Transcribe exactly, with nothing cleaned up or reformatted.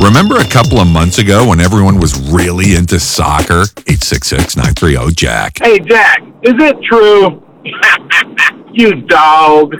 Remember a couple of months ago when everyone was really into soccer? eight six six, nine three zero, Jack. Hey, Jack, is it true? You dog.